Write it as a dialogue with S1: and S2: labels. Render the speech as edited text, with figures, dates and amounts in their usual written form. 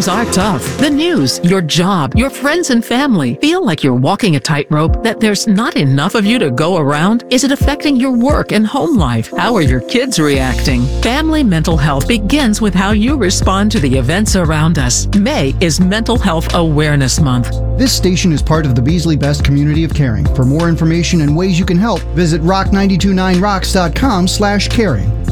S1: times are tough. The news, your job, your friends and family feel like you're walking a tightrope, that there's not enough of you to go around. Is it affecting your work and home life? How are your kids reacting? Family mental health begins with how you respond to the events around us. May is Mental Health Awareness Month.
S2: This station is part of the Beasley Best community of caring. For more information and ways you can help, visit rock929rocks.com/caring.